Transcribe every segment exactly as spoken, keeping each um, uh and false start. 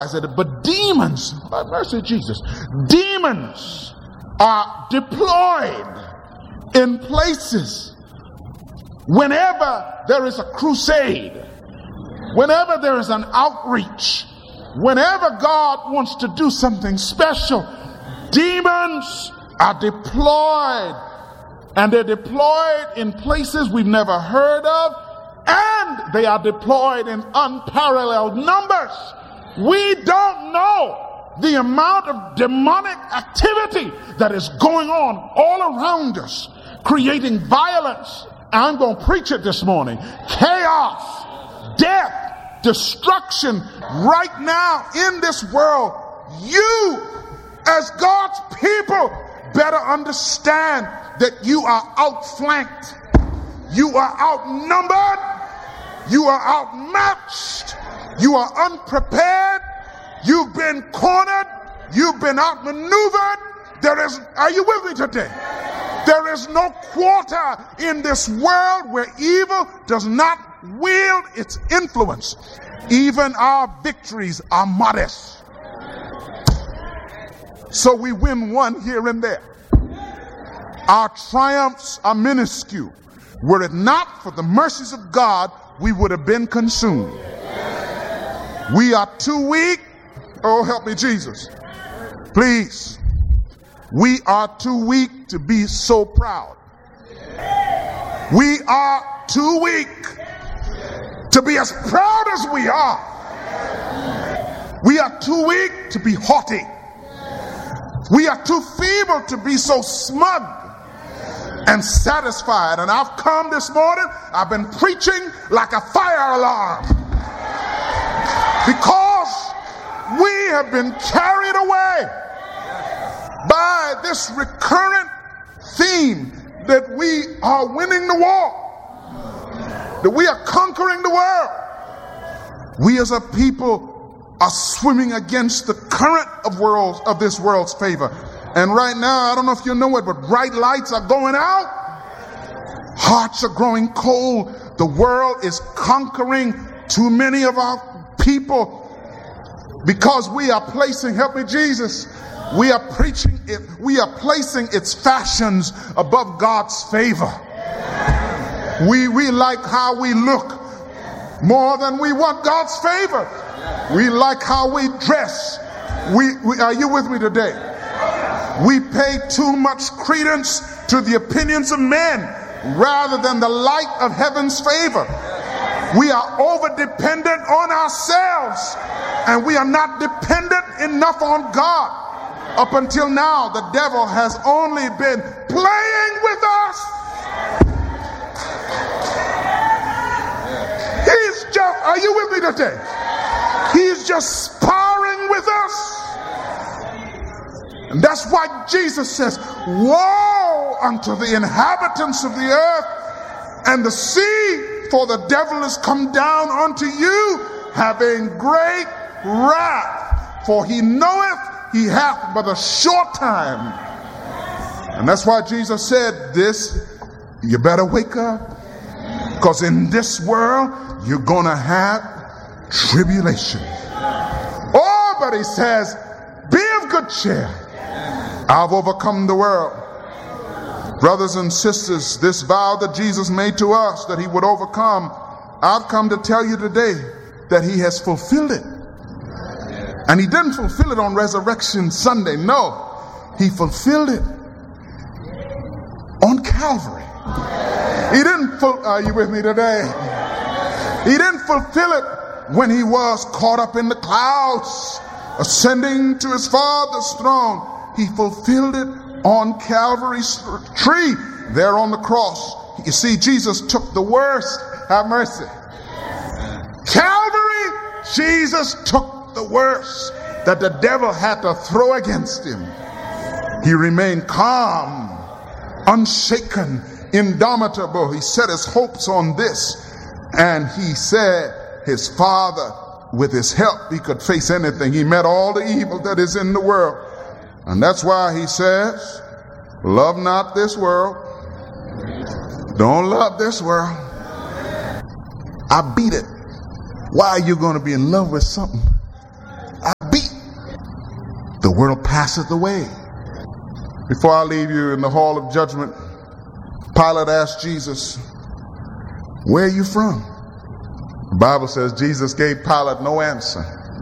it, but demons, by mercy of Jesus, demons are deployed in places whenever there is a crusade, whenever there is an outreach, whenever God wants to do something special. Demons are deployed, and they're deployed in places we've never heard of, and they are deployed in unparalleled numbers. We don't know the amount of demonic activity that is going on all around us, creating violence. I'm going to preach it this morning. Chaos, death, destruction right now in this world. You, as God's people, better understand that you are outflanked. You are outnumbered. You are outmatched. You are unprepared. You've been cornered. You've been outmaneuvered. There is, are you with me today? There is no quarter in this world where evil does not wield its influence. Even our victories are modest. So we win one here and there. Our triumphs are minuscule. Were it not for the mercies of God, we would have been consumed. We are too weak. Oh, help me, Jesus. Please. We are too weak to be so proud. We are too weak to be as proud as we are. We are too weak to be haughty. We are too feeble to be so smug and satisfied. And I've come this morning, I've been preaching like a fire alarm, because we have been carried away by this recurrent theme that we are winning the war, that we are conquering the world. We as a people are swimming against the current of worlds of this world's favor. And right now, I don't know if you know it, but bright lights are going out. Hearts are growing cold. The world is conquering too many of our people because we are placing, help me Jesus, we are preaching it, we are placing its fashions above God's favor. We, we like how we look more than we want God's favor. We like how we dress. We, we are you with me today? We pay too much credence to the opinions of men rather than the light of heaven's favor. We are over dependent on ourselves, and we are not dependent enough on God. Up until now, the devil has only been playing with us. He's just, are you with me today? He's just sparring with us. And that's why Jesus says, woe unto the inhabitants of the earth and the sea, for the devil is come down unto you, having great wrath, for he knoweth he hath but a short time. And that's why Jesus said this, you better wake up, because in this world you're gonna have tribulation. Oh, but he says, be of good cheer, I've overcome the world. Brothers and sisters, this vow that Jesus made to us, that he would overcome, I've come to tell you today that he has fulfilled it. And he didn't fulfill it on Resurrection Sunday. No, he fulfilled it on Calvary. He didn't, ful- are you with me today? He didn't fulfill it when he was caught up in the clouds, ascending to his Father's throne. He fulfilled it on Calvary's tree, there on the cross. You see, Jesus took the worst. Have mercy. Calvary, Jesus took the worst that the devil had to throw against him. He remained calm, unshaken, indomitable. He set his hopes on this, and he said his Father, with his help, he could face anything. He met all the evil that is in the world. And that's why he says, love not this world. Don't love this world. I beat it. Why are you going to be in love with something? I the world passeth away. Before I leave you in the hall of judgment, Pilate asked Jesus, where are you from? The Bible says Jesus gave Pilate no answer.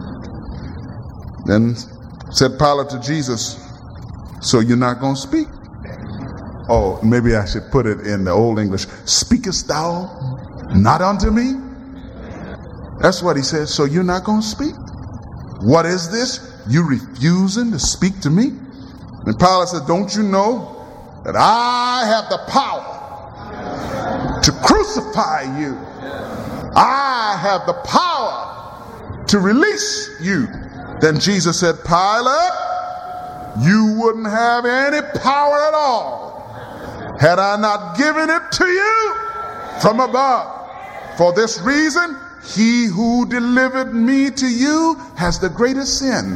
Then said Pilate to Jesus, so you're not going to speak? Oh, maybe I should put it in the Old English. Speakest thou not unto me? That's what he said. So you're not going to speak? What is this? You refusing to speak to me? And Pilate said, don't you know that I have the power to crucify you? I have the power to release you. Then Jesus said, Pilate, you wouldn't have any power at all had I not given it to you from above. For this reason, he who delivered me to you has the greatest sin.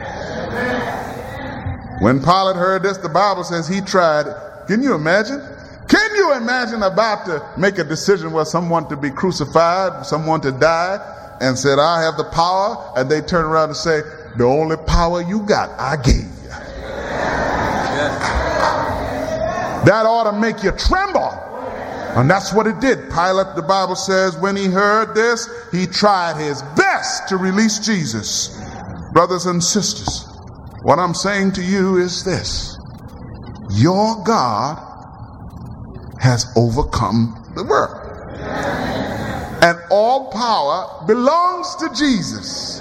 When Pilate heard this, the Bible says he tried. Can you imagine? Can you imagine about to make a decision where someone to be crucified, someone to die, and said, I have the power, and they turn around and say, the only power you got, I gave you. That ought to make you tremble. And that's what it did. Pilate, the Bible says, when he heard this, he tried his best to release Jesus. Brothers and sisters, what I'm saying to you is this. Your God has overcome the world. And all power belongs to Jesus.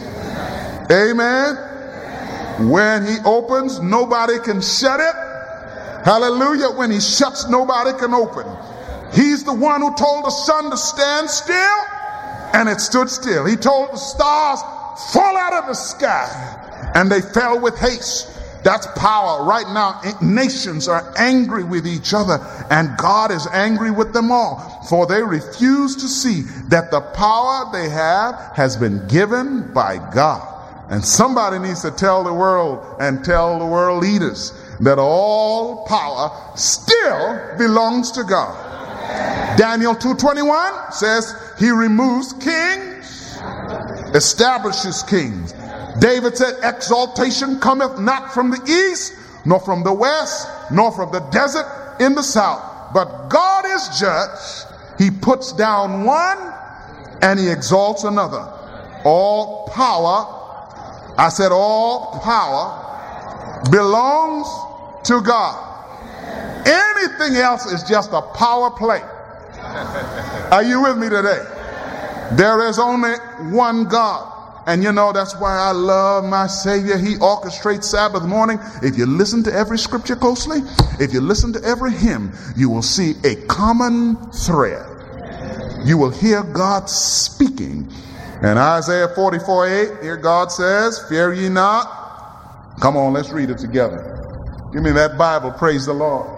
Amen. When he opens, nobody can shut it. Hallelujah. When he shuts, nobody can open. He's the one who told the sun to stand still, and it stood still. He told the stars, fall out of the sky, and they fell with haste. That's power. Right now, nations are angry with each other, and God is angry with them all, for they refuse to see that the power they have has been given by God. And somebody needs to tell the world and tell the world leaders that all power still belongs to God. Daniel two twenty-one says he removes kings, establishes kings. David said, exaltation cometh not from the east, nor from the west, nor from the desert in the south. But God is judge. He puts down one and he exalts another. All power, I said all power belongs to God. Anything else is just a power play. Are you with me today? There is only one God. And you know, that's why I love my Savior. He orchestrates Sabbath morning. If you listen to every scripture closely, if you listen to every hymn, you will see a common thread. You will hear God speaking. And Isaiah forty-four eight, here God says, fear ye not. Come on, let's read it together. Give me that Bible, praise the Lord.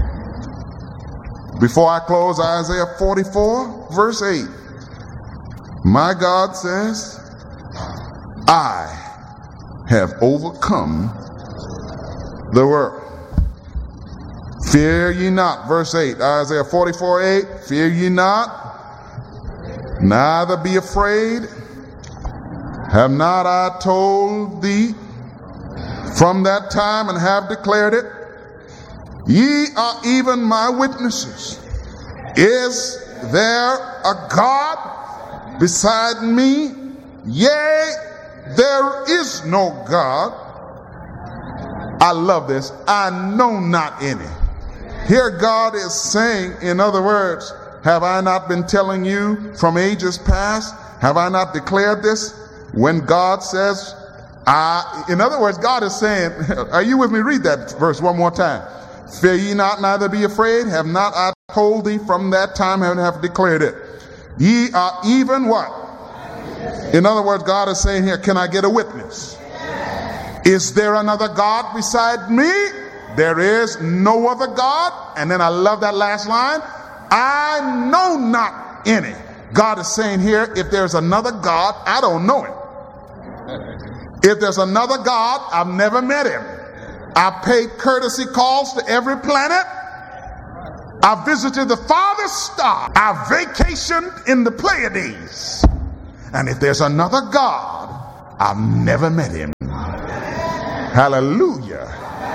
Before I close, Isaiah forty-four, verse eight. My God says, I have overcome the world. Fear ye not. Verse eight, Isaiah forty-four eight. Fear ye not, neither be afraid. Have not I told thee from that time and have declared it? Ye are even my witnesses. Is there a God beside me? Yea, there is no God. I love this. I know not any. Here God is saying, in other words, have I not been telling you from ages past? Have I not declared this? When God says, I, in other words, God is saying, are you with me? Read that verse one more time. Fear ye not, neither be afraid. Have not I told thee from that time and have declared it? Ye are even what? In other words, God is saying here, can I get a witness? Is there another God beside me? There is no other God. And then I love that last line. I know not any. God is saying here, if there's another God, I don't know him. If there's another God, I've never met him. I paid courtesy calls to every planet. I visited the farthest star. I vacationed in the Pleiades. And if there's another God, I've never met him. Hallelujah.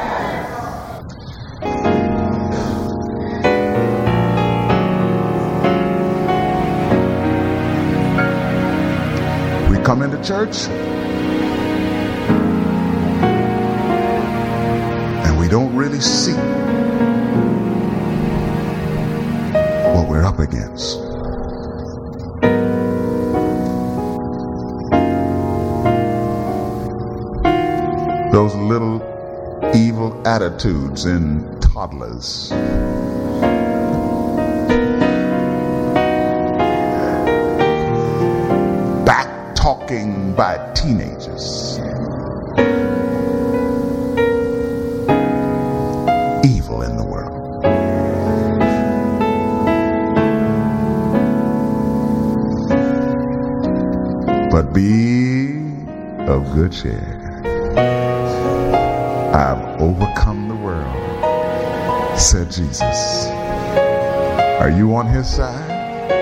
We come into church and we don't really see what we're up against. Those little evil attitudes in toddlers. Back talking by teenagers. Evil in the world. But be of good cheer. I've overcome the world, said Jesus. Are you on his side?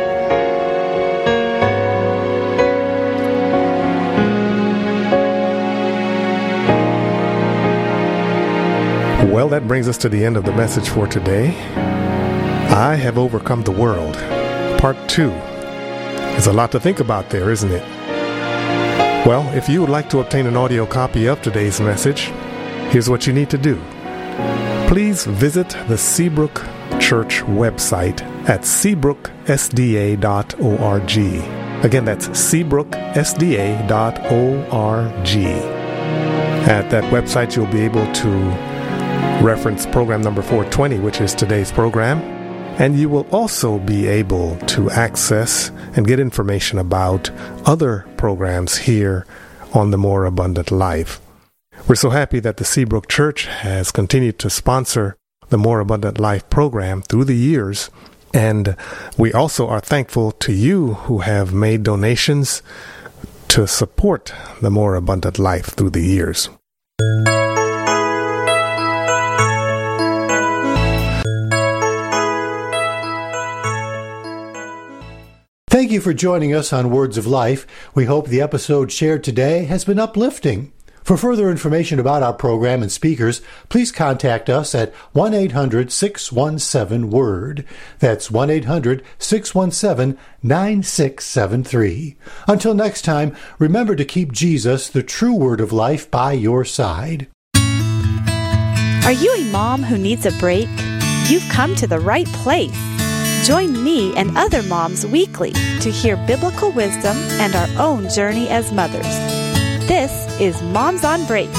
Well, that brings us to the end of the message for today. I have overcome the world. Part two. There's a lot to think about there, isn't it? Well, if you would like to obtain an audio copy of today's message, here's what you need to do. Please visit the Seabrook Church website at seabrook s d a dot org. Again, that's seabrook s d a dot org. At that website, you'll be able to reference program number four twenty, which is today's program, and you will also be able to access and get information about other programs here on The More Abundant Life. We're so happy that the Seabrook Church has continued to sponsor the More Abundant Life program through the years, and we also are thankful to you who have made donations to support the More Abundant Life through the years. Thank you for joining us on Words of Life. We hope the episode shared today has been uplifting. For further information about our program and speakers, please contact us at one eight hundred six one seven WORD. That's one eight hundred six one seven nine six seven three. Until next time, remember to keep Jesus, the true Word of Life, by your side. Are you a mom who needs a break? You've come to the right place. Join me and other moms weekly to hear biblical wisdom and our own journey as mothers. This is Moms on Break.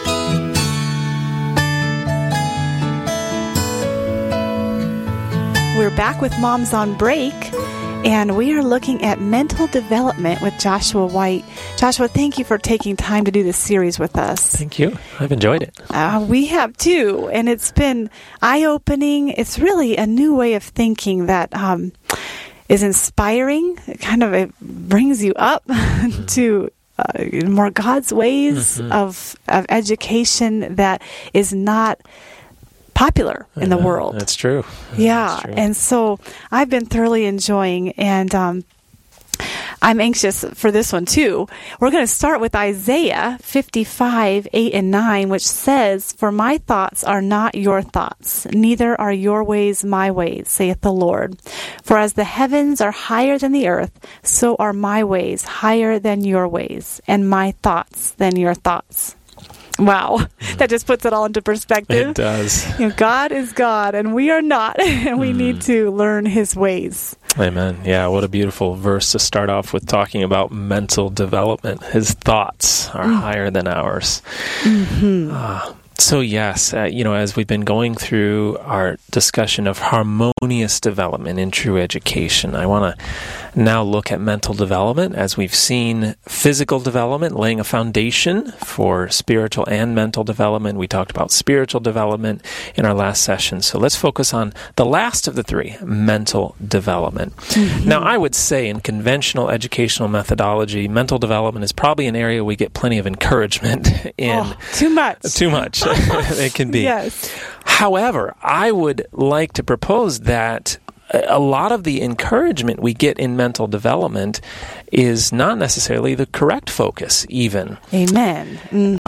We're back with Moms on Break, and we are looking at mental development with Joshua White. Joshua, thank you for taking time to do this series with us. Thank you. I've enjoyed it. Uh, we have too, and it's been eye-opening. It's really a new way of thinking that um, is inspiring. It kind of it brings you up to Uh, more God's ways mm-hmm. of of education that is not popular in the uh, world. That's true. Yeah, That's true. And so I've been thoroughly enjoying, and um, I'm anxious for this one too. We're going to start with Isaiah fifty-five, eight and nine, which says, "For my thoughts are not your thoughts, neither are your ways my ways, saith the Lord. For as the heavens are higher than the earth, so are my ways higher than your ways, and my thoughts than your thoughts." Wow, that just puts it all into perspective. It does. You know, God is God, and we are not, and we mm. need to learn His ways. Amen. Yeah, what a beautiful verse to start off with, talking about mental development. His thoughts are mm. higher than ours. Mm-hmm. Uh, so yes, uh, you know, as we've been going through our discussion of harmonious development in true education, I want to now look at mental development, as we've seen physical development, laying a foundation for spiritual and mental development. We talked about spiritual development in our last session. So let's focus on the last of the three, mental development. Mm-hmm. Now, I would say in conventional educational methodology, mental development is probably an area we get plenty of encouragement in. Oh, too much. Too much. It can be. Yes. However, I would like to propose that a lot of the encouragement we get in mental development is not necessarily the correct focus, even. Amen. Mm-hmm.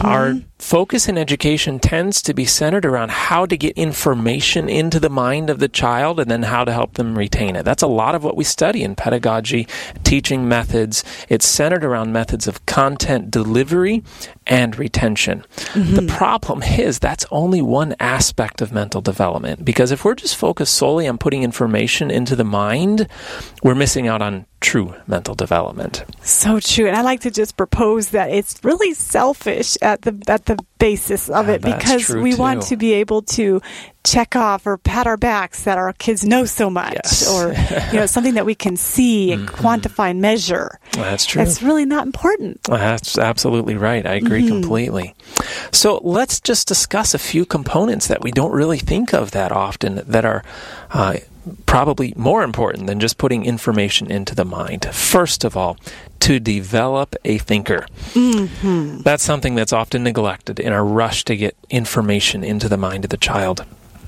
Our focus in education tends to be centered around how to get information into the mind of the child and then how to help them retain it. That's a lot of what we study in pedagogy, teaching methods. It's centered around methods of content delivery and retention. Mm-hmm. The problem is that's only one aspect of mental development, because if we're just focused solely on putting information into the mind, we're missing out on true mental development. So true. And I like to just propose that it's really selfish at the at the basis of Uh, it, that's because true, we too. want to be able to check off or pat our backs that our kids know so much, Yes. or you know, something that we can see and Mm-hmm. quantify and measure. That's true. It's really not important. That's absolutely right. I agree Mm-hmm. completely. So let's just discuss a few components that we don't really think of that often that are uh, probably more important than just putting information into the mind. First of all, to develop a thinker. Mm-hmm. That's something that's often neglected in our rush to get information into the mind of the child.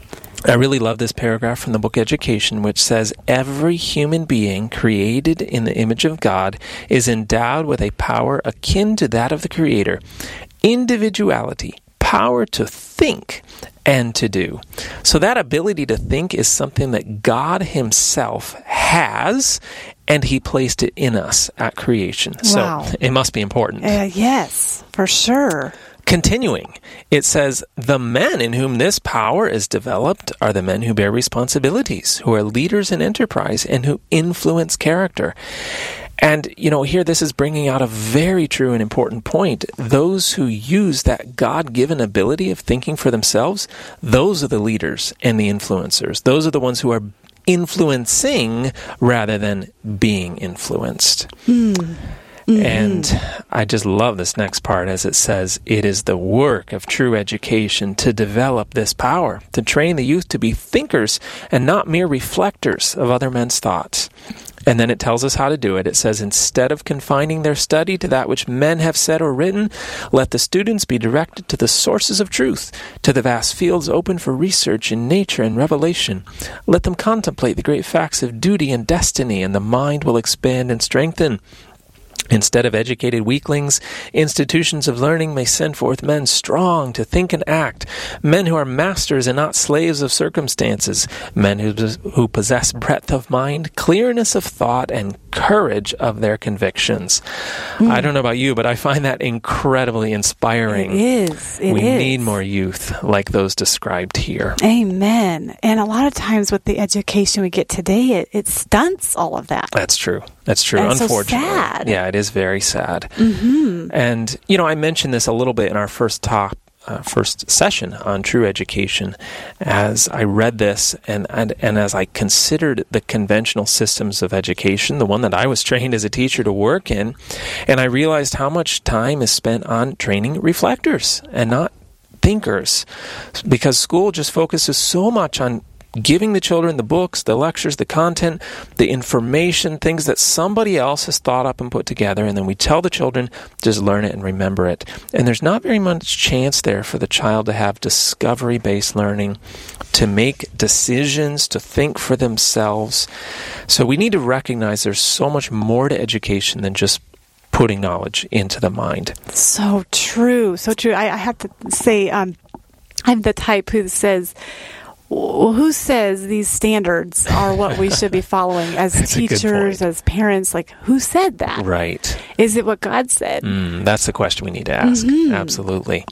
I really love this paragraph from the book Education, which says, every human being created in the image of God is endowed with a power akin to that of the Creator, individuality, power to think and to do. So that ability to think is something that God Himself has, and He placed it in us at creation. Wow. So it must be important. Uh, yes, for sure. Continuing, it says, the men in whom this power is developed are the men who bear responsibilities, who are leaders in enterprise, and who influence character. And, you know, here this is bringing out a very true and important point. Those who use that God-given ability of thinking for themselves, those are the leaders and the influencers. Those are the ones who are influencing rather than being influenced. Mm. Mm-hmm. And I just love this next part as it says, it is the work of true education to develop this power, to train the youth to be thinkers and not mere reflectors of other men's thoughts. And then it tells us how to do it. It says, instead of confining their study to that which men have said or written, let the students be directed to the sources of truth, to the vast fields open for research in nature and revelation. Let them contemplate the great facts of duty and destiny, and the mind will expand and strengthen. Instead of educated weaklings, institutions of learning may send forth men strong to think and act, men who are masters and not slaves of circumstances, men who, who possess breadth of mind, clearness of thought, and courage of their convictions. Mm. I don't know about you, but I find that incredibly inspiring. It is. It we is. need more youth like those described here. Amen. And a lot of times with the education we get today, it, it stunts all of that. That's true. That's true, and unfortunately. So sad. Yeah, it is very sad. Mm-hmm. And, you know, I mentioned this a little bit in our first talk, uh, first session on true education as I read this and, and, and as I considered the conventional systems of education, the one that I was trained as a teacher to work in, and I realized how much time is spent on training reflectors and not thinkers, because school just focuses so much on giving the children the books, the lectures, the content, the information, things that somebody else has thought up and put together, and then we tell the children, just learn it and remember it. And there's not very much chance there for the child to have discovery-based learning, to make decisions, to think for themselves. So we need to recognize there's so much more to education than just putting knowledge into the mind. So true. So true. I, I have to say, um, I'm the type who says, well, who says these standards are what we should be following as teachers, as parents? Like, who said that? Right. Is it what God said? Mm, that's the question we need to ask. Mm-hmm. Absolutely.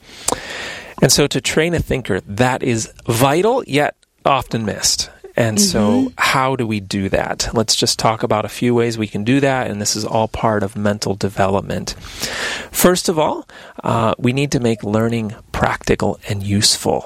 And so to train a thinker, that is vital, yet often missed. And mm-hmm. so how do we do that? Let's just talk about a few ways we can do that, and this is all part of mental development. First of all, uh, we need to make learning practical and useful.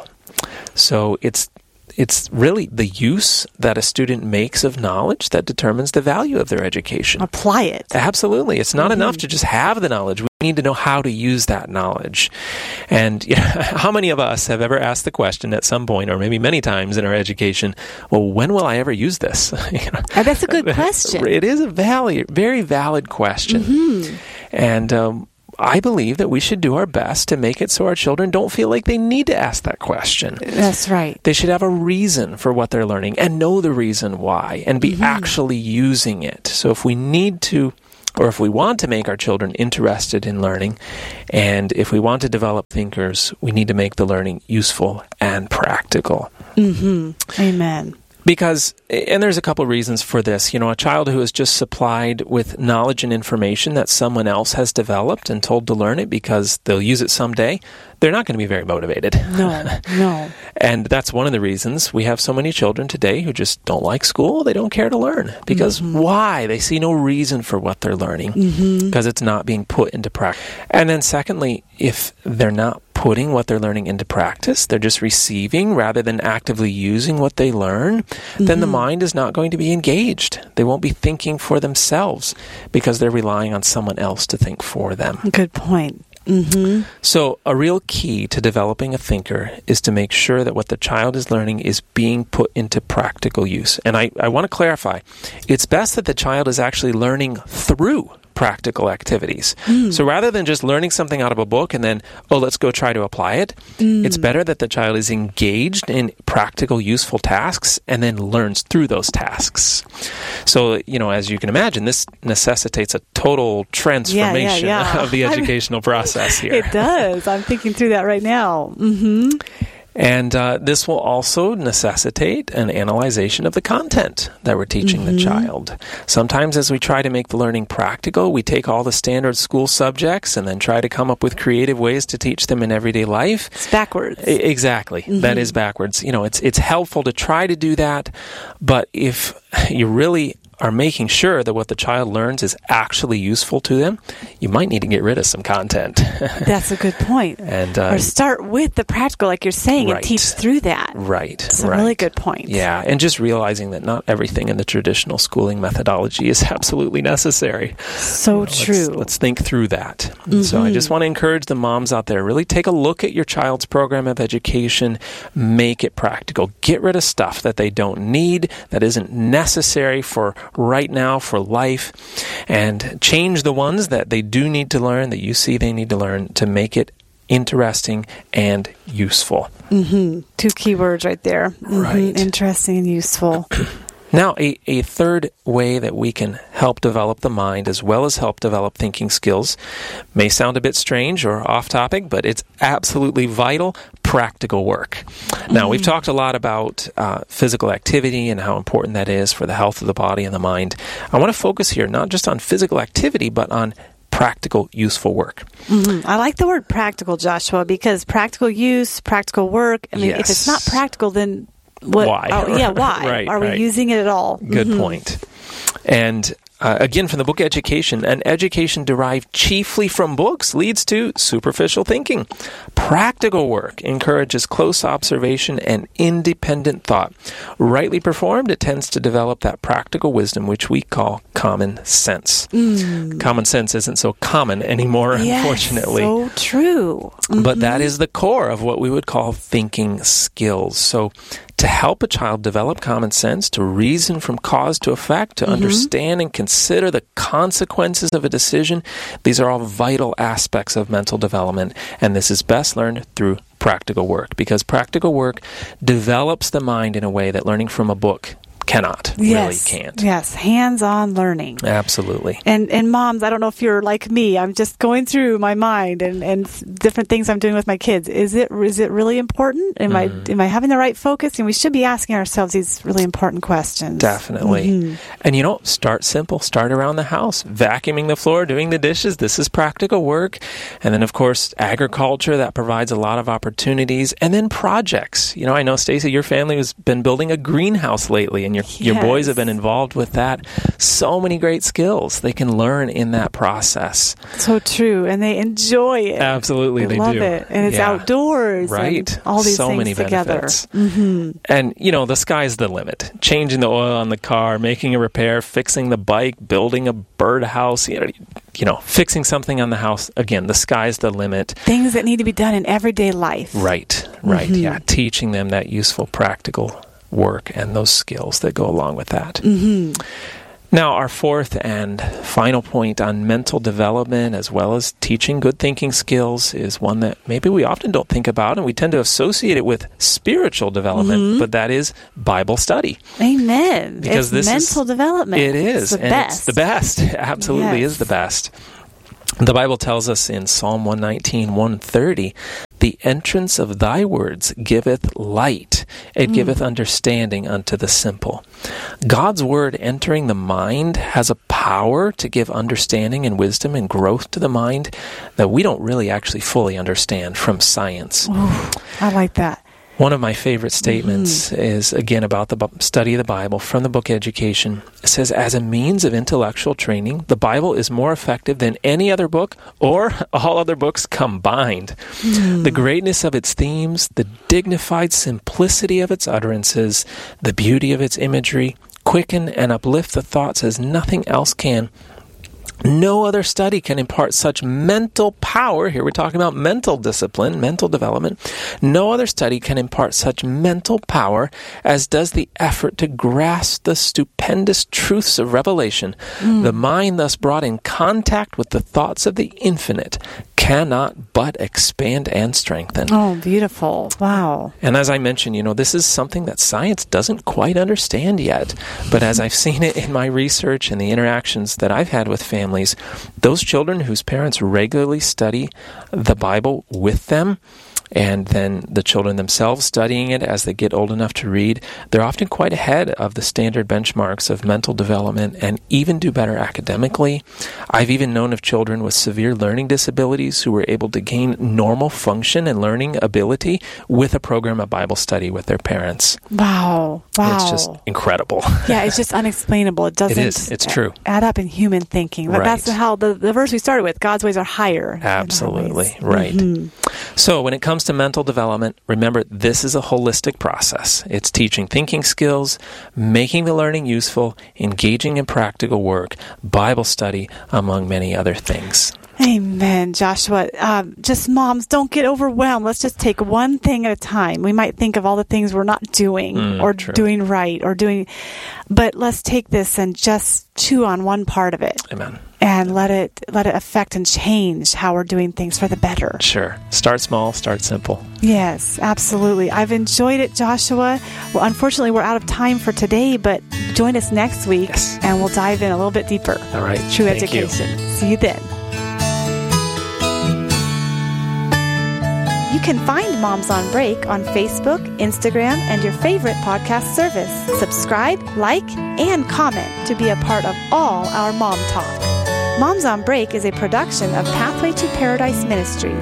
So it's It's really the use that a student makes of knowledge that determines the value of their education. Apply it. Absolutely. It's not mm-hmm. enough to just have the knowledge. We need to know how to use that knowledge. And you know, how many of us have ever asked the question at some point, or maybe many times in our education, well, when will I ever use this? you know, oh, that's a good question. It is a valid, very valid question. Mm-hmm. And um, I believe that we should do our best to make it so our children don't feel like they need to ask that question. That's right. They should have a reason for what they're learning and know the reason why and be mm-hmm. actually using it. So if we need to or if we want to make our children interested in learning, and if we want to develop thinkers, we need to make the learning useful and practical. Mm-hmm. Amen. Because, and there's a couple reasons for this, you know, a child who is just supplied with knowledge and information that someone else has developed and told to learn it because they'll use it someday, they're not going to be very motivated. No, no. And that's one of the reasons we have so many children today who just don't like school. They don't care to learn. Because mm-hmm. why? They see no reason for what they're learning mm-hmm. because it's not being put into practice. And then secondly, if they're not putting what they're learning into practice, they're just receiving rather than actively using what they learn, mm-hmm. then the mind is not going to be engaged. They won't be thinking for themselves because they're relying on someone else to think for them. Good point. Mm-hmm. So a real key to developing a thinker is to make sure that what the child is learning is being put into practical use. And I, I want to clarify, it's best that the child is actually learning through practical activities. Mm. So rather than just learning something out of a book and then, oh, let's go try to apply it, mm. it's better that the child is engaged in practical, useful tasks and then learns through those tasks. So, you know, as you can imagine, this necessitates a total transformation yeah, yeah, yeah. of the educational process here. It does. I'm thinking through that right now. Mm-hmm. And uh, this will also necessitate an analyzation of the content that we're teaching mm-hmm. the child. Sometimes as we try to make the learning practical, we take all the standard school subjects and then try to come up with creative ways to teach them in everyday life. It's backwards. I- exactly. Mm-hmm. That is backwards. You know, it's it's helpful to try to do that, but if you really are making sure that what the child learns is actually useful to them, you might need to get rid of some content. That's a good point. And uh, or start with the practical, like you're saying, right. and teach through that. Right. That's a right. really good point. Yeah, and just realizing that not everything in the traditional schooling methodology is absolutely necessary. So you know, true. Let's, let's think through that. Mm-hmm. So I just want to encourage the moms out there, really take a look at your child's program of education, make it practical. Get rid of stuff that they don't need, that isn't necessary for right now, for life, and change the ones that they do need to learn, that you see they need to learn, to make it interesting and useful. Mm-hmm. Two key words right there. Mm-hmm. Right. Interesting and useful. Now, a, a third way that we can help develop the mind as well as help develop thinking skills may sound a bit strange or off topic, but it's absolutely vital, practical work. Now, mm-hmm. we've talked a lot about uh, physical activity and how important that is for the health of the body and the mind. I want to focus here not just on physical activity, but on practical, useful work. Mm-hmm. I like the word practical, Joshua, because practical use, practical work, I mean, yes. if it's not practical, then what? Why? Oh, yeah, why? right, Are we right. using it at all? Good mm-hmm. point. And uh, again, from the book Education, an education derived chiefly from books leads to superficial thinking. Practical work encourages close observation and independent thought. Rightly performed, it tends to develop that practical wisdom, which we call common sense. Mm. Common sense isn't so common anymore, yes, unfortunately. So true. Mm-hmm. But that is the core of what we would call thinking skills. So to help a child develop common sense, to reason from cause to effect, to mm-hmm. understand and consider the consequences of a decision, these are all vital aspects of mental development, and this is best learned through practical work, because practical work develops the mind in a way that learning from a book cannot, yes, really can't. Yes, hands-on learning. Absolutely. And and moms, I don't know if you're like me. I'm just going through my mind and, and different things I'm doing with my kids. Is it is it really important? Am mm. I am I having the right focus? And we should be asking ourselves these really important questions. Definitely. Mm-hmm. And you know, start simple. Start around the house. Vacuuming the floor, doing the dishes. This is practical work. And then, of course, agriculture, that provides a lot of opportunities. And then projects. You know, I know, Stacy, your family has been building a greenhouse lately, and Your, yes. your boys have been involved with that. So many great skills they can learn in that process. So true. And they enjoy it. Absolutely, they, they love do. it. And it's yeah. outdoors. Right. And all these so things many together. benefits. Mm-hmm. And, you know, the sky's the limit. Changing the oil on the car, making a repair, fixing the bike, building a birdhouse, you know, you know, fixing something on the house. Again, the sky's the limit. Things that need to be done in everyday life. Right, right. Mm-hmm. Yeah, teaching them that useful, practical work and those skills that go along with that. Mm-hmm. Now, our fourth and final point on mental development as well as teaching good thinking skills is one that maybe we often don't think about, and we tend to associate it with spiritual development, mm-hmm. but that is Bible study. Amen. Because it's this mental is, development. It is. It's the and best. It's the best. It absolutely yes. is the best. The Bible tells us in Psalm one nineteen, one thirty, the entrance of thy words giveth light, it mm. giveth understanding unto the simple. God's word entering the mind has a power to give understanding and wisdom and growth to the mind that we don't really actually fully understand from science. Ooh, I like that. One of my favorite statements mm-hmm. is, again, about the study of the Bible from the book Education. It says, as a means of intellectual training, the Bible is more effective than any other book or all other books combined. Mm. The greatness of its themes, the dignified simplicity of its utterances, the beauty of its imagery, quicken and uplift the thoughts as nothing else can. No other study can impart such mental power. Here we're talking about mental discipline, mental development. No other study can impart such mental power as does the effort to grasp the stupendous truths of revelation. Mm. The mind thus brought in contact with the thoughts of the infinite cannot but expand and strengthen. Oh, beautiful. Wow. And as I mentioned, you know, this is something that science doesn't quite understand yet. But as I've seen it in my research and the interactions that I've had with families, those children whose parents regularly study the Bible with them, and then the children themselves studying it as they get old enough to read, they're often quite ahead of the standard benchmarks of mental development and even do better academically. I've even known of children with severe learning disabilities who were able to gain normal function and learning ability with a program of Bible study with their parents. Wow. Wow. It's just incredible. Yeah, it's just unexplainable. It doesn't it is. It's true. add up in human thinking. But right. that's how the, the verse we started with, God's ways are higher. Absolutely. Right. Mm-hmm. So when it comes to mental development, remember, this is a holistic process. It's teaching thinking skills, making the learning useful, engaging in practical work, Bible study, among many other things. Amen, Joshua. Um, just moms, don't get overwhelmed. Let's just take one thing at a time. We might think of all the things we're not doing Mm, or true. doing right or doing, but let's take this and just chew on one part of it. Amen. And let it let it affect and change how we're doing things for the better. Sure. Start small, start simple. Yes, absolutely. I've enjoyed it, Joshua. Well, unfortunately, we're out of time for today, but join us next week Yes. and we'll dive in a little bit deeper. All right. True Thank education. you. See you then. You can find Moms on Break on Facebook, Instagram, and your favorite podcast service. Subscribe, like, and comment to be a part of all our Mom Talk. Moms on Break is a production of Pathway to Paradise Ministries.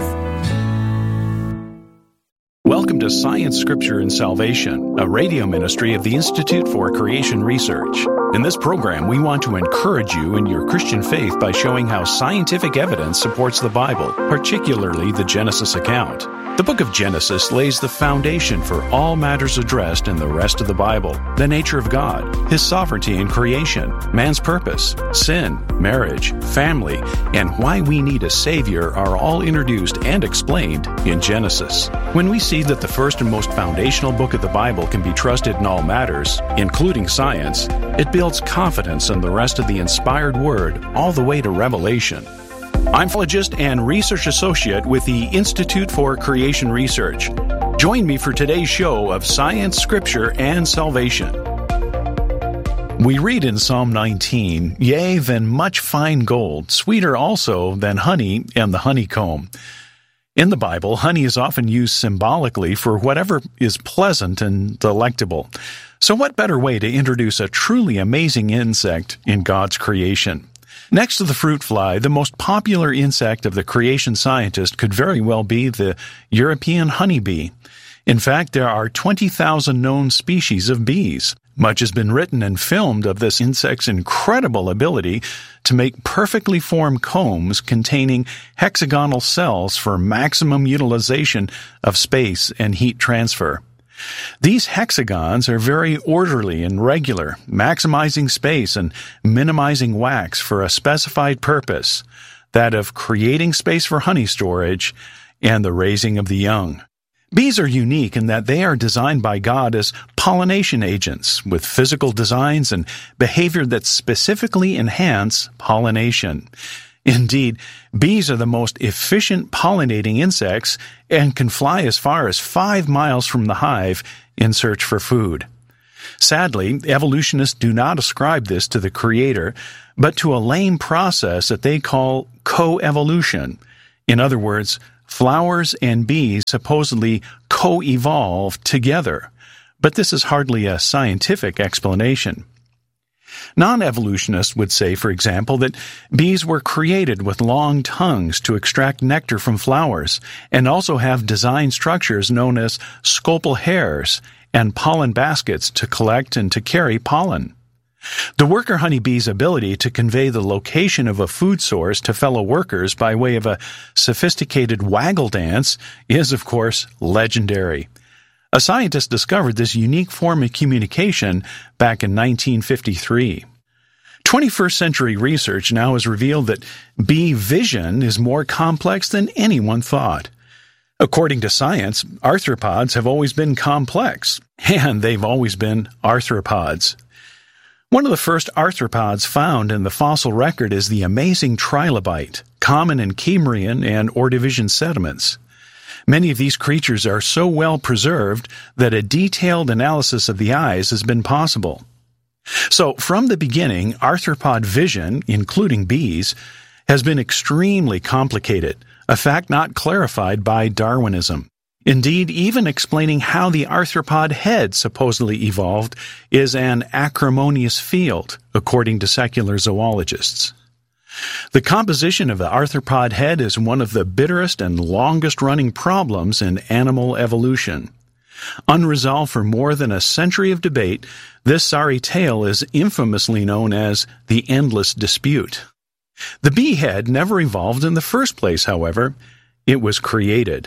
Welcome to Science, Scripture, and Salvation, a radio ministry of the Institute for Creation Research. In this program, we want to encourage you in your Christian faith by showing how scientific evidence supports the Bible, particularly the Genesis account. The book of Genesis lays the foundation for all matters addressed in the rest of the Bible: the nature of God, His sovereignty in creation, man's purpose, sin, marriage, family, and why we need a Savior are all introduced and explained in Genesis. When we see that the first and most foundational book of the Bible can be trusted in all matters, including science, it builds confidence in the rest of the inspired Word all the way to Revelation. I'm philologist and research associate with the Institute for Creation Research. Join me for today's show of Science, Scripture, and Salvation. We read in Psalm nineteen, "Yea, than much fine gold, sweeter also than honey and the honeycomb." In the Bible, honey is often used symbolically for whatever is pleasant and delectable. So what better way to introduce a truly amazing insect in God's creation? Next to the fruit fly, the most popular insect of the creation scientist could very well be the European honeybee. In fact, there are twenty thousand known species of bees. Much has been written and filmed of this insect's incredible ability to make perfectly formed combs containing hexagonal cells for maximum utilization of space and heat transfer. These hexagons are very orderly and regular, maximizing space and minimizing wax for a specified purpose, that of creating space for honey storage and the raising of the young. Bees are unique in that they are designed by God as pollination agents with physical designs and behavior that specifically enhance pollination. Indeed, bees are the most efficient pollinating insects and can fly as far as five miles from the hive in search for food. Sadly, evolutionists do not ascribe this to the Creator, but to a lame process that they call coevolution. In other words, flowers and bees supposedly co-evolve together, but this is hardly a scientific explanation. Non-evolutionists would say, for example, that bees were created with long tongues to extract nectar from flowers, and also have design structures known as scopal hairs and pollen baskets to collect and to carry pollen. The worker honeybee's ability to convey the location of a food source to fellow workers by way of a sophisticated waggle dance is, of course, legendary. A scientist discovered this unique form of communication back in nineteen fifty-three. twenty-first century research now has revealed that bee vision is more complex than anyone thought. According to science, arthropods have always been complex, and they've always been arthropods. One of the first arthropods found in the fossil record is the amazing trilobite, common in Cambrian and Ordovician sediments. Many of these creatures are so well preserved that a detailed analysis of the eyes has been possible. So, from the beginning, arthropod vision, including bees, has been extremely complicated, a fact not clarified by Darwinism. Indeed, even explaining how the arthropod head supposedly evolved is an acrimonious field, according to secular zoologists. The composition of the arthropod head is one of the bitterest and longest-running problems in animal evolution. Unresolved for more than a century of debate, this sorry tale is infamously known as the endless dispute. The bee head never evolved in the first place, however. It was created.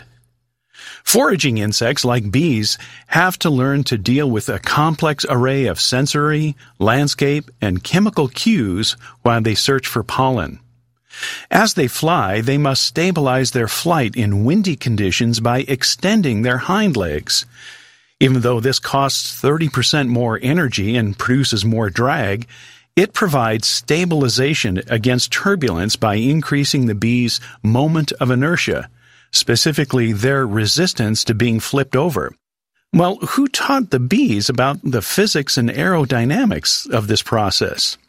Foraging insects like bees have to learn to deal with a complex array of sensory, landscape, and chemical cues while they search for pollen. As they fly, they must stabilize their flight in windy conditions by extending their hind legs. Even though this costs thirty percent more energy and produces more drag, it provides stabilization against turbulence by increasing the bee's moment of inertia, specifically their resistance to being flipped over. Well, who taught the bees about the physics and aerodynamics of this process?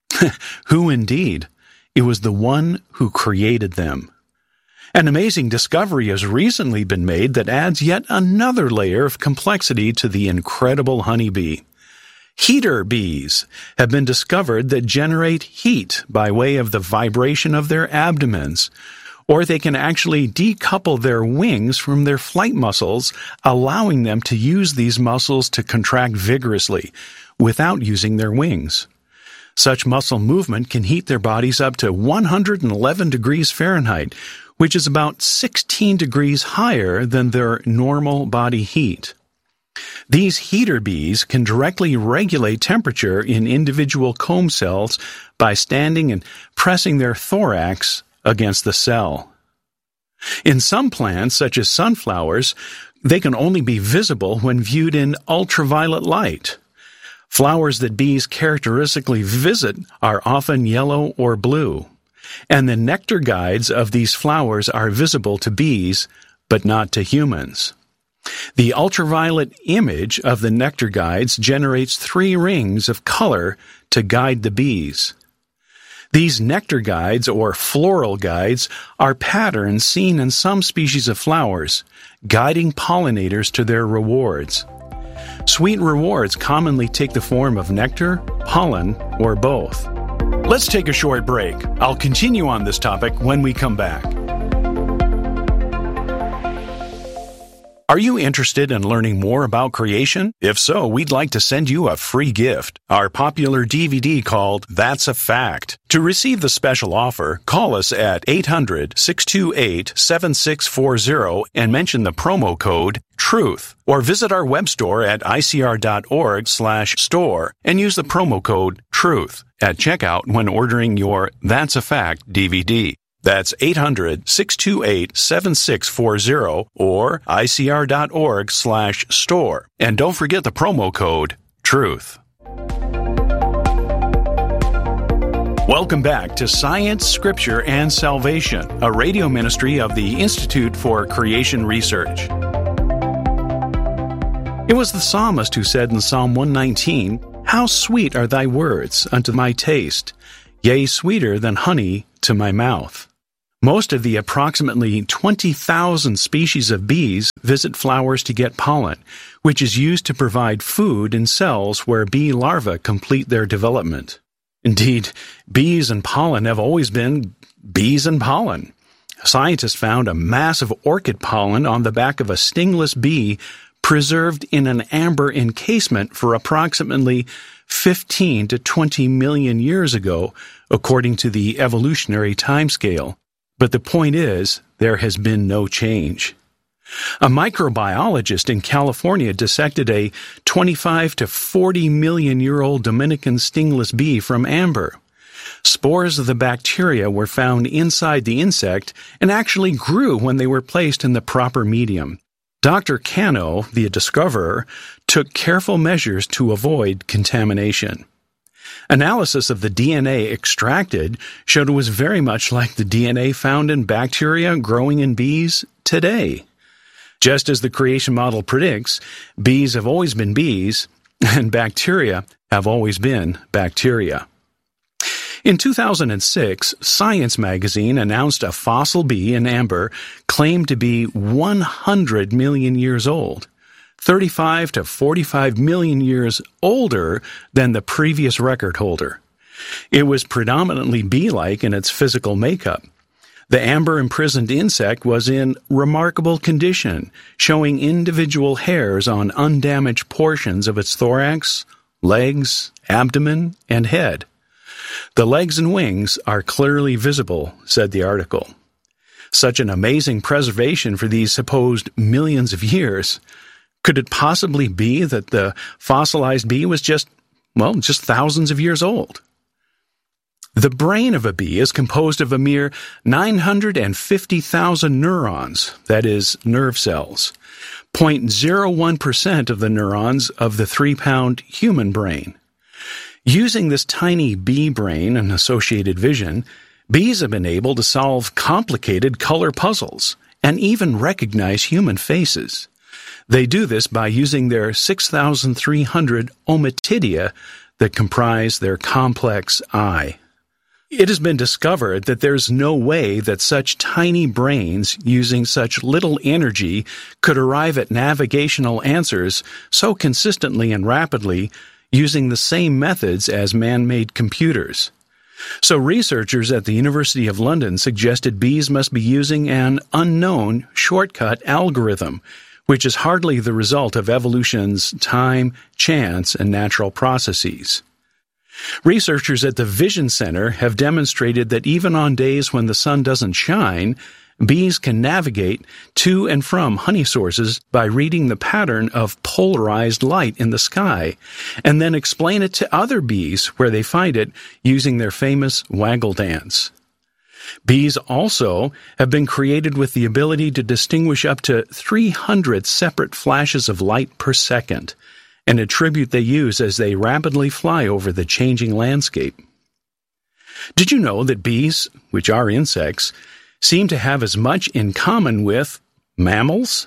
Who indeed? It was the one who created them. An amazing discovery has recently been made that adds yet another layer of complexity to the incredible honeybee. Heater bees have been discovered that generate heat by way of the vibration of their abdomens, or they can actually decouple their wings from their flight muscles, allowing them to use these muscles to contract vigorously without using their wings. Such muscle movement can heat their bodies up to one hundred eleven degrees Fahrenheit, which is about sixteen degrees higher than their normal body heat. These heater bees can directly regulate temperature in individual comb cells by standing and pressing their thorax against the cell. In some plants, such as sunflowers, they can only be visible when viewed in ultraviolet light. Flowers that bees characteristically visit are often yellow or blue, and the nectar guides of these flowers are visible to bees, but not to humans. The ultraviolet image of the nectar guides generates three rings of color to guide the bees. These nectar guides, or floral guides, are patterns seen in some species of flowers, guiding pollinators to their rewards. Sweet rewards commonly take the form of nectar, pollen, or both. Let's take a short break. I'll continue on this topic when we come back. Are you interested in learning more about creation? If so, we'd like to send you a free gift, our popular D V D called That's a Fact. To receive the special offer, call us at eight hundred, six two eight, seven six four zero and mention the promo code TRUTH, or visit our web store at icr.org slash store and use the promo code TRUTH at checkout when ordering your That's a Fact D V D. That's eight hundred, six two eight, seven six four zero or icr.org slash store. And don't forget the promo code TRUTH. Welcome back to Science, Scripture, and Salvation, a radio ministry of the Institute for Creation Research. It was the psalmist who said in Psalm one nineteen, "How sweet are thy words unto my taste, yea, sweeter than honey to my mouth." Most of the approximately twenty thousand species of bees visit flowers to get pollen, which is used to provide food in cells where bee larvae complete their development. Indeed, bees and pollen have always been bees and pollen. Scientists found a massive orchid pollen on the back of a stingless bee preserved in an amber encasement for approximately fifteen to twenty million years ago, according to the evolutionary timescale. But the point is, there has been no change. A microbiologist in California dissected a twenty-five to forty million year old Dominican stingless bee from amber. Spores of the bacteria were found inside the insect and actually grew when they were placed in the proper medium. Doctor Cano, the discoverer, took careful measures to avoid contamination. Analysis of the D N A extracted showed it was very much like the D N A found in bacteria growing in bees today. Just as the creation model predicts, bees have always been bees, and bacteria have always been bacteria. In two thousand six, Science magazine announced a fossil bee in amber claimed to be one hundred million years old, thirty-five to forty-five million years older than the previous record holder. It was predominantly bee-like in its physical makeup. The amber-imprisoned insect was in remarkable condition, showing individual hairs on undamaged portions of its thorax, legs, abdomen, and head. The legs and wings are clearly visible, said the article. Such an amazing preservation for these supposed millions of years. Could it possibly be that the fossilized bee was just, well, just thousands of years old? The brain of a bee is composed of a mere nine hundred fifty thousand neurons, that is, nerve cells, zero point zero one percent of the neurons of the three-pound human brain. Using this tiny bee brain and associated vision, bees have been able to solve complicated color puzzles and even recognize human faces. They do this by using their six thousand three hundred ommatidia that comprise their complex eye. It has been discovered that there's no way that such tiny brains using such little energy could arrive at navigational answers so consistently and rapidly using the same methods as man-made computers. So researchers at the University of London suggested bees must be using an unknown shortcut algorithm, which is hardly the result of evolution's time, chance, and natural processes. Researchers at the Vision Center have demonstrated that even on days when the sun doesn't shine, bees can navigate to and from honey sources by reading the pattern of polarized light in the sky, and then explain it to other bees where they find it using their famous waggle dance. Bees also have been created with the ability to distinguish up to three hundred separate flashes of light per second, an attribute they use as they rapidly fly over the changing landscape. Did you know that bees, which are insects, seem to have as much in common with mammals?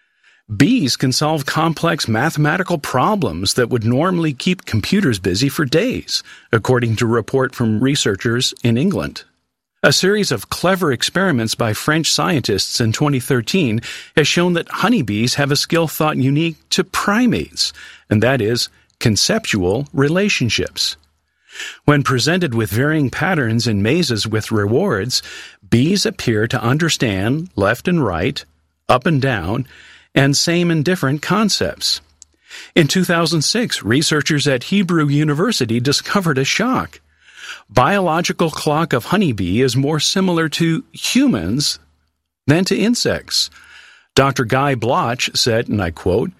Bees can solve complex mathematical problems that would normally keep computers busy for days, according to a report from researchers in England. A series of clever experiments by French scientists in twenty thirteen has shown that honeybees have a skill thought unique to primates, and that is conceptual relationships. When presented with varying patterns in mazes with rewards, bees appear to understand left and right, up and down, and same and different concepts. In two thousand six, researchers at Hebrew University discovered a shock. Biological clock of honeybee is more similar to humans than to insects. Doctor Guy Bloch said, and I quote,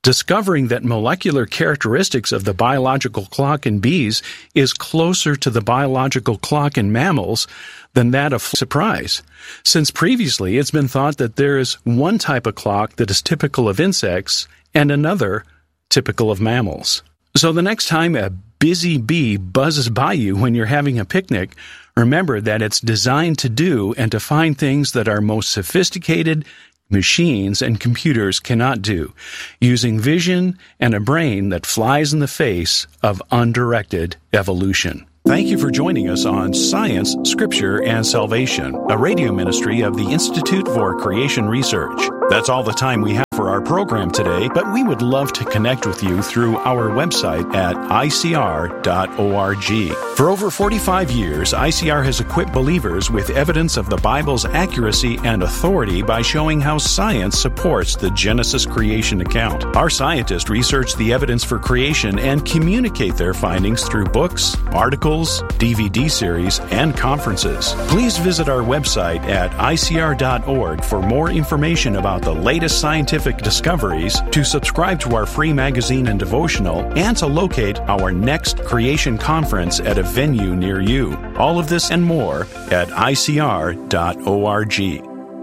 discovering that molecular characteristics of the biological clock in bees is closer to the biological clock in mammals than that of surprise, since previously it's been thought that there is one type of clock that is typical of insects and another typical of mammals. So the next time a busy bee buzzes by you when you're having a picnic, remember that it's designed to do and to find things that our most sophisticated machines and computers cannot do, using vision and a brain that flies in the face of undirected evolution. Thank you for joining us on Science, Scripture, and Salvation, a radio ministry of the Institute for Creation Research. That's all the time we have for our program today, but we would love to connect with you through our website at I C R dot org. For over forty-five years, I C R has equipped believers with evidence of the Bible's accuracy and authority by showing how science supports the Genesis creation account. Our scientists research the evidence for creation and communicate their findings through books, articles, D V D series, and conferences. Please visit our website at I C R dot org for more information about the latest scientific discoveries, to subscribe to our free magazine and devotional, and to locate our next creation conference at a venue near you. All of this and more at I C R dot org.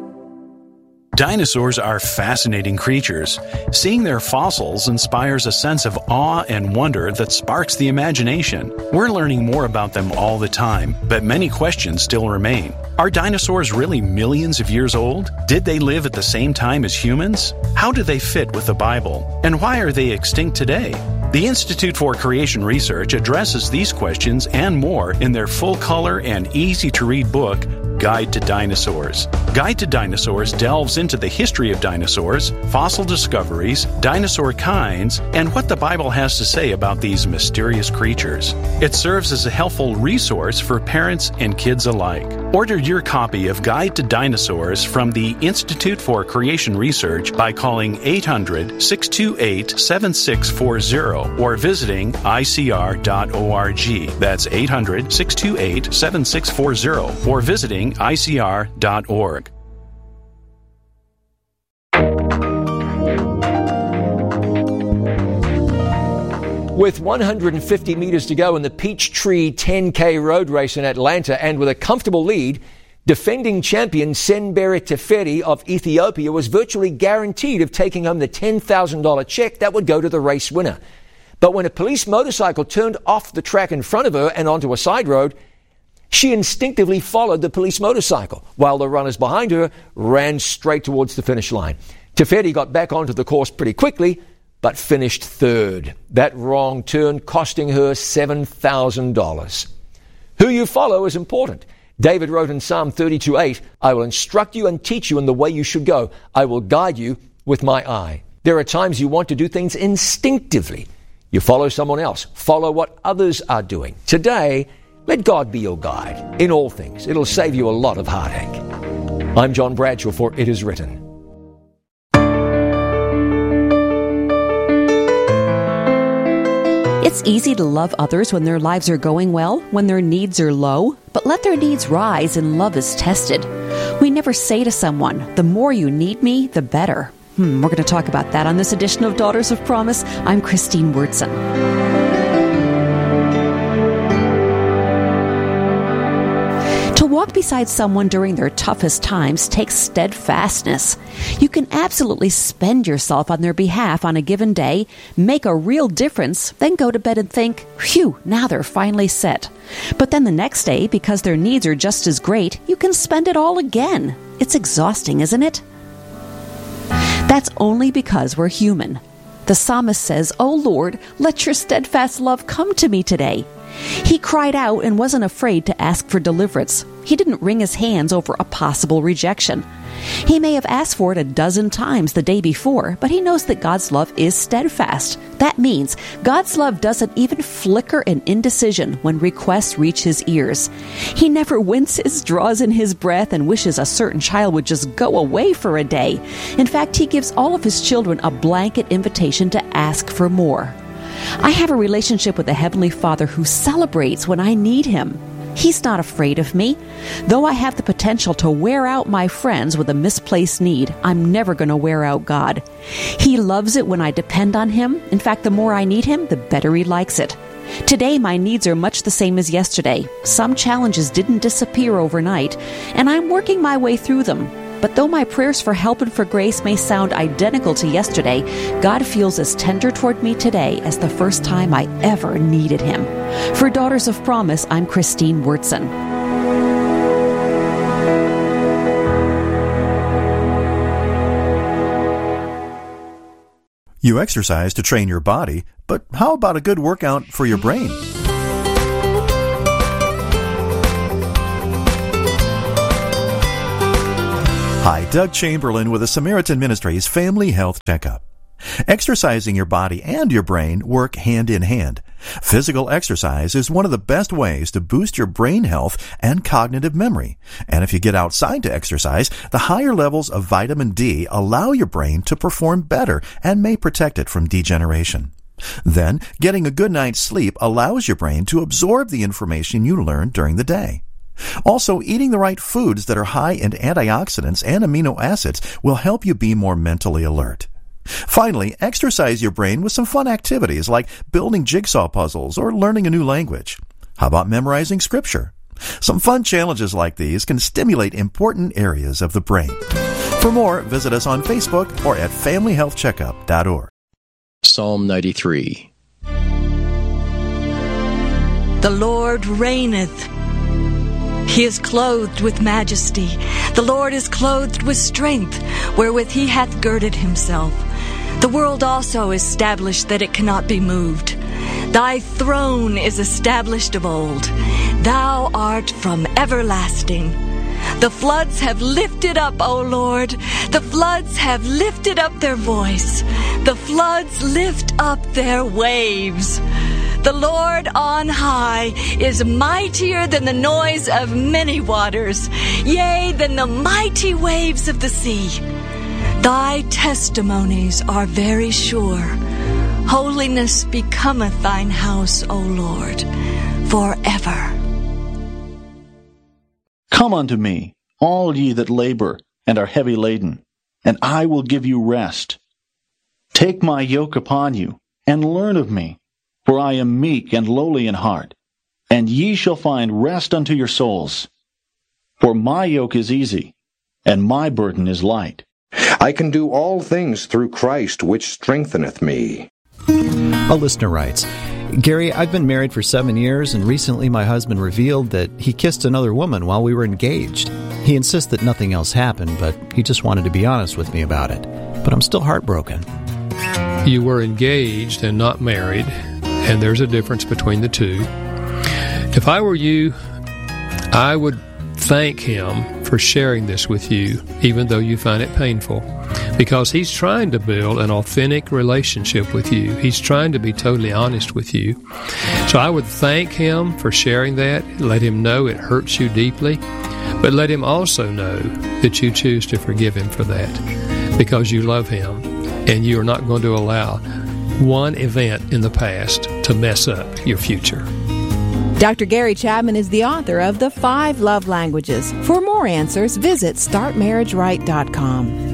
Dinosaurs are fascinating creatures. Seeing their fossils inspires a sense of awe and wonder that sparks the imagination. We're learning more about them all the time, but many questions still remain. Are dinosaurs really millions of years old? Did they live at the same time as humans? How do they fit with the Bible? And why are they extinct today? The Institute for Creation Research addresses these questions and more in their full-color and easy-to-read book, Guide to Dinosaurs. Guide to Dinosaurs delves into the history of dinosaurs, fossil discoveries, dinosaur kinds, and what the Bible has to say about these mysterious creatures. It serves as a helpful resource for parents and kids alike. Order your copy of Guide to Dinosaurs from the Institute for Creation Research by calling eight hundred, six two eight, seven six four zero or visiting I C R dot org. That's eight hundred, six two eight, seven six four zero or visiting I C R dot org. With one hundred fifty meters to go in the Peachtree ten K road race in Atlanta, and with a comfortable lead, defending champion Senbere Teferi of Ethiopia was virtually guaranteed of taking home the ten thousand dollars check that would go to the race winner. But when a police motorcycle turned off the track in front of her and onto a side road, she instinctively followed the police motorcycle, while the runners behind her ran straight towards the finish line. Teferi got back onto the course pretty quickly, but finished third. That wrong turn costing her seven thousand dollars. Who you follow is important. David wrote in Psalm thirty-two eight, I will instruct you and teach you in the way you should go. I will guide you with my eye. There are times you want to do things instinctively. You follow someone else. Follow what others are doing. Today, let God be your guide in all things. It'll save you a lot of heartache. I'm John Bradshaw for It Is Written. It's easy to love others when their lives are going well, when their needs are low, but let their needs rise and love is tested. We never say to someone, the more you need me, the better. Hmm, we're going to talk about that on this edition of Daughters of Promise. I'm Christine Wurtson. To walk beside someone during their toughest times takes steadfastness. You can absolutely spend yourself on their behalf on a given day, make a real difference, then go to bed and think, phew, now they're finally set. But then the next day, because their needs are just as great, you can spend it all again. It's exhausting, isn't it? That's only because we're human. The psalmist says, "O Lord, let your steadfast love come to me today." He cried out and wasn't afraid to ask for deliverance. He didn't wring his hands over a possible rejection. He may have asked for it a dozen times the day before, but he knows that God's love is steadfast. That means God's love doesn't even flicker in indecision when requests reach his ears. He never winces, draws in his breath, and wishes a certain child would just go away for a day. In fact, he gives all of his children a blanket invitation to ask for more. I have a relationship with a Heavenly Father who celebrates when I need him. He's not afraid of me. Though I have the potential to wear out my friends with a misplaced need, I'm never going to wear out God. He loves it when I depend on Him. In fact, the more I need Him, the better He likes it. Today, my needs are much the same as yesterday. Some challenges didn't disappear overnight, and I'm working my way through them. But though my prayers for help and for grace may sound identical to yesterday, God feels as tender toward me today as the first time I ever needed Him. For Daughters of Promise, I'm Christine Wurtson. You exercise to train your body, but how about a good workout for your brain? Hi, Doug Chamberlain with the Samaritan Ministries Family Health Checkup. Exercising your body and your brain work hand in hand. Physical exercise is one of the best ways to boost your brain health and cognitive memory. And if you get outside to exercise, the higher levels of vitamin D allow your brain to perform better and may protect it from degeneration. Then, getting a good night's sleep allows your brain to absorb the information you learned during the day. Also, eating the right foods that are high in antioxidants and amino acids will help you be more mentally alert. Finally, exercise your brain with some fun activities like building jigsaw puzzles or learning a new language. How about memorizing scripture? Some fun challenges like these can stimulate important areas of the brain. For more, visit us on Facebook or at family health checkup dot org. Psalm ninety-three. The Lord reigneth. He is clothed with majesty. The Lord is clothed with strength, wherewith He hath girded Himself. The world also is established that it cannot be moved. Thy throne is established of old. Thou art from everlasting. The floods have lifted up, O Lord. The floods have lifted up their voice. The floods lift up their waves. The Lord on high is mightier than the noise of many waters, yea, than the mighty waves of the sea. Thy testimonies are very sure. Holiness becometh thine house, O Lord, forever. Come unto me, all ye that labor and are heavy laden, and I will give you rest. Take my yoke upon you, and learn of me. For I am meek and lowly in heart, and ye shall find rest unto your souls. For my yoke is easy, and my burden is light. I can do all things through Christ, which strengtheneth me. A listener writes, Gary, I've been married for seven years, and recently my husband revealed that he kissed another woman while we were engaged. He insists that nothing else happened, but he just wanted to be honest with me about it. But I'm still heartbroken. You were engaged and not married, and there's a difference between the two. If I were you, I would thank him for sharing this with you, even though you find it painful, because he's trying to build an authentic relationship with you. He's trying to be totally honest with you. So I would thank him for sharing that. Let him know it hurts you deeply, but let him also know that you choose to forgive him for that, because you love him, and you are not going to allow one event in the past to mess up your future. Doctor Gary Chapman is the author of The Five Love Languages. For more answers, visit start marriage right dot com.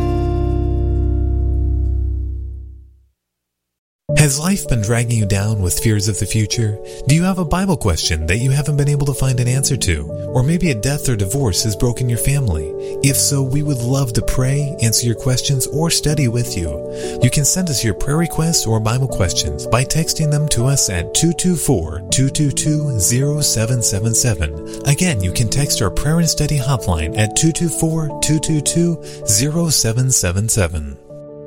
Has life been dragging you down with fears of the future? Do you have a Bible question that you haven't been able to find an answer to? Or maybe a death or divorce has broken your family? If so, we would love to pray, answer your questions, or study with you. You can send us your prayer requests or Bible questions by texting them to us at two two four, two two two, zero seven seven seven. Again, you can text our prayer and study hotline at two two four, two two two, zero seven seven seven.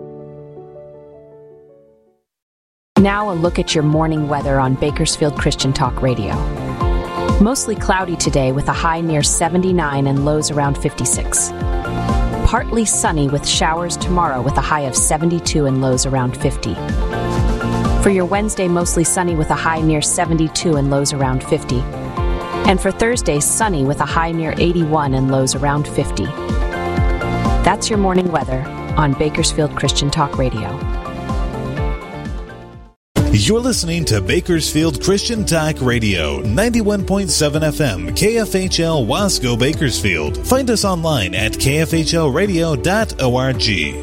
Now a look at your morning weather on Bakersfield Christian Talk Radio. Mostly cloudy today with a high near seventy-nine and lows around fifty-six. Partly sunny with showers tomorrow with a high of seventy-two and lows around fifty. For your Wednesday, mostly sunny with a high near seventy-two and lows around fifty. And for Thursday, sunny with a high near eighty-one and lows around fifty. That's your morning weather on Bakersfield Christian Talk Radio. You're listening to Bakersfield Christian Talk Radio, ninety-one point seven F M, K F H L Wasco Bakersfield. Find us online at k f h l radio dot org.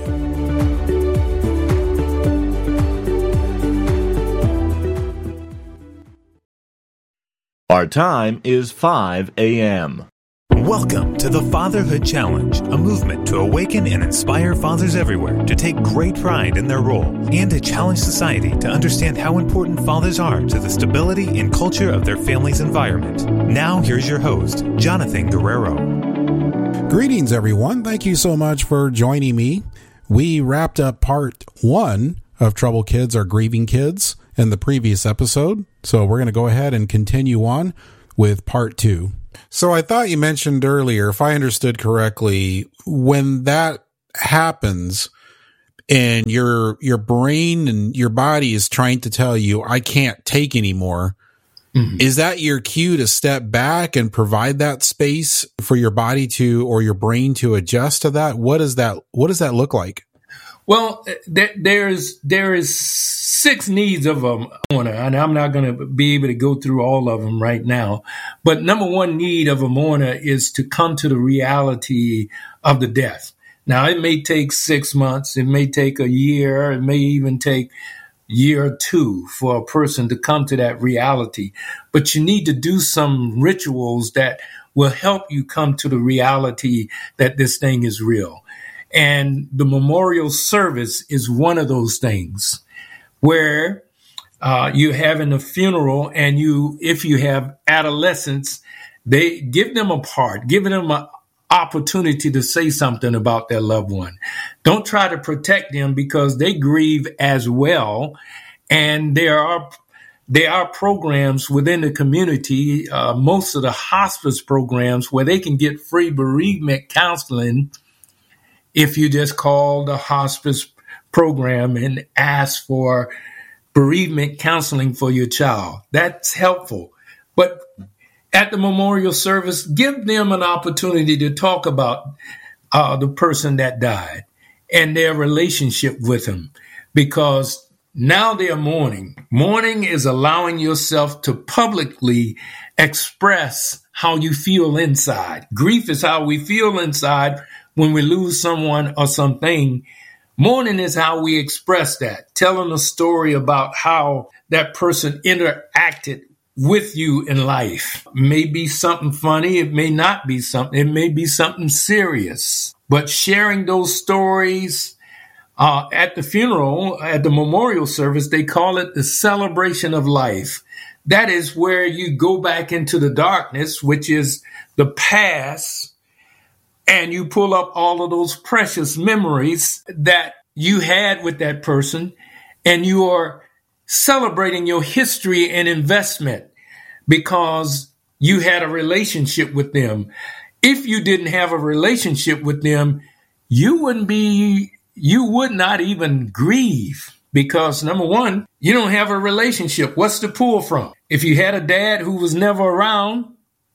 Our time is five a.m. Welcome to the Fatherhood Challenge, a movement to awaken and inspire fathers everywhere to take great pride in their role and to challenge society to understand how important fathers are to the stability and culture of their family's environment. Now, here's your host, Jonathan Guerrero. Greetings, everyone. Thank you so much for joining me. We wrapped up part one of Trouble Kids Are Grieving Kids in the previous episode, so we're going to go ahead and continue on with part two. So I thought you mentioned earlier, if I understood correctly, when that happens and your your brain and your body is trying to tell you, I can't take anymore, mm-hmm. is that your cue to step back and provide that space for your body to, or your brain to adjust to that? What does that, what does that look like? Well, there, there's there is six needs of a mourner, and I'm not going to be able to go through all of them right now. But number one need of a mourner is to come to the reality of the death. Now, it may take six months, it may take a year, it may even take a year or two for a person to come to that reality. But you need to do some rituals that will help you come to the reality that this thing is real. And the memorial service is one of those things where uh, you're having a funeral, and you, if you have adolescents, they give them a part, give them an opportunity to say something about their loved one. Don't try to protect them, because they grieve as well. And there are there are programs within the community, uh, most of the hospice programs, where they can get free bereavement counseling if you just call the hospice program and ask for bereavement counseling for your child. That's helpful. But at the memorial service, give them an opportunity to talk about uh, the person that died and their relationship with him, because now they're mourning. Mourning is allowing yourself to publicly express how you feel inside. Grief is how we feel inside when we lose someone or something. Mourning is how we express that, telling a story about how that person interacted with you in life. It may be something funny. It may not be something. It may be something serious. But sharing those stories uh, at the funeral, at the memorial service, they call it the celebration of life. That is where you go back into the darkness, which is the past, and you pull up all of those precious memories that you had with that person, and you are celebrating your history and investment because you had a relationship with them. If you didn't have a relationship with them, you wouldn't be, you would not even grieve, because number one, you don't have a relationship. What's to pull from? If you had a dad who was never around,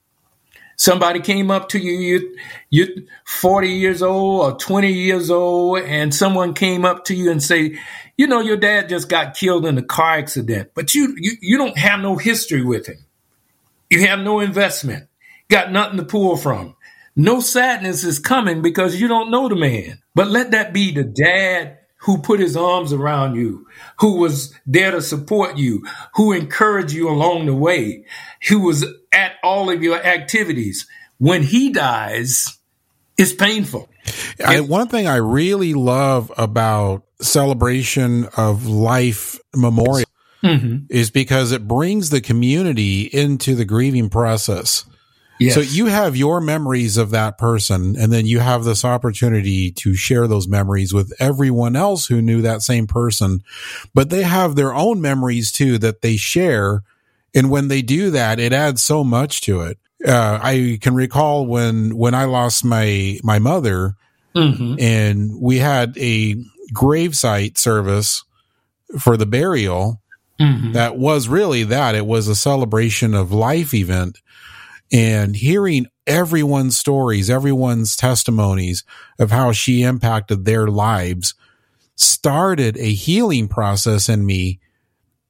somebody came up to you, you, you're forty years old or twenty years old, and someone came up to you and say, you know, your dad just got killed in a car accident, but you, you, you don't have no history with him. You have no investment, got nothing to pull from. No sadness is coming because you don't know the man. But let that be the dad who put his arms around you, who was there to support you, who encouraged you along the way, who was at all of your activities. When he dies, it's painful. I, one thing I really love about celebration of life memorial mm-hmm. is because it brings the community into the grieving process. Yes. So you have your memories of that person, and then you have this opportunity to share those memories with everyone else who knew that same person, but they have their own memories too that they share. And when they do that, it adds so much to it. Uh, I can recall when, when I lost my, my mother mm-hmm. and we had a gravesite service for the burial. Mm-hmm. That was really that. It was a celebration of life event. And hearing everyone's stories, everyone's testimonies of how she impacted their lives started a healing process in me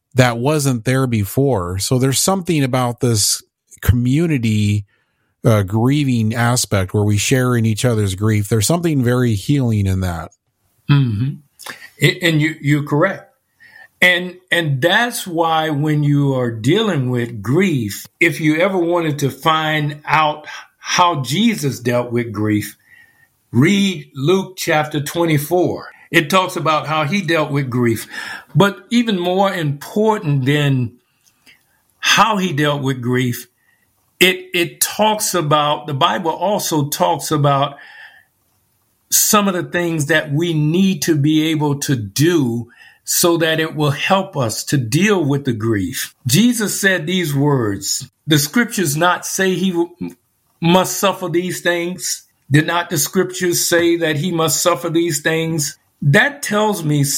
that wasn't there before. So there's something about this community uh, grieving aspect where we share in each other's grief. There's something very healing in that. Mm-hmm. And you, you're correct. And and that's why when you are dealing with grief, if you ever wanted to find out how Jesus dealt with grief, read Luke chapter twenty-four. It talks about how he dealt with grief. But even more important than how he dealt with grief, it it talks about, the Bible also talks about some of the things that we need to be able to do so that it will help us to deal with the grief. Jesus said these words, the scriptures not say he w- must suffer these things? Did not the scriptures say that he must suffer these things? That tells me